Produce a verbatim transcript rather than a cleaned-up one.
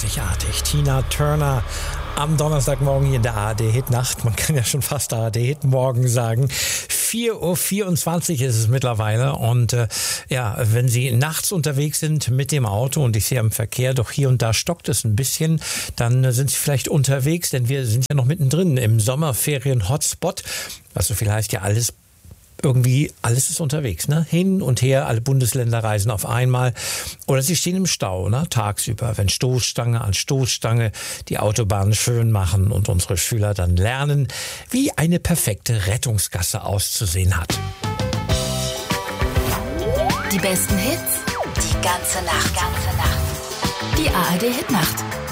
einzigartig. Tina Turner am Donnerstagmorgen hier in der A R D-Hit-Nacht. Man kann ja schon fast A R D-Hit-Morgen sagen. vier Uhr vierundzwanzig ist es mittlerweile. Und äh, ja, wenn Sie nachts unterwegs sind mit dem Auto und ich sehe am Verkehr, doch hier und da stockt es ein bisschen, dann äh, sind Sie vielleicht unterwegs, denn wir sind ja noch mittendrin im Sommerferien-Hotspot. Was so viel heißt ja alles irgendwie, alles ist unterwegs, ne? Hin und her, alle Bundesländer reisen auf einmal. Oder sie stehen im Stau, ne? Tagsüber, wenn Stoßstange an Stoßstange die Autobahn schön machen und unsere Schüler dann lernen, wie eine perfekte Rettungsgasse auszusehen hat. Die besten Hits, die ganze Nacht. Die ganze Nacht. Die A R D-Hit-Nacht.